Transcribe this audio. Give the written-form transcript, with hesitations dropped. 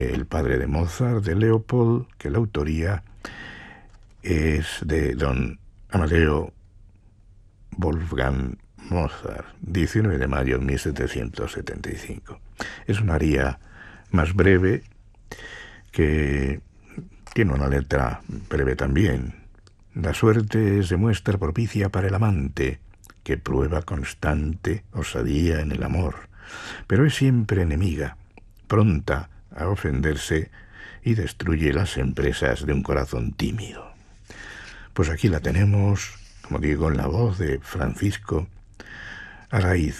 El padre de Mozart, de Leopold, que la autoría es de don Amadeo Wolfgang Mozart, 19 de mayo de 1775. Es una aria más breve que tiene una letra breve también. La suerte se muestra propicia para el amante, que prueba constante osadía en el amor, pero es siempre enemiga, pronta a ofenderse y destruye las empresas de un corazón tímido. Pues aquí la tenemos, como digo, en la voz de Francisco Arraiz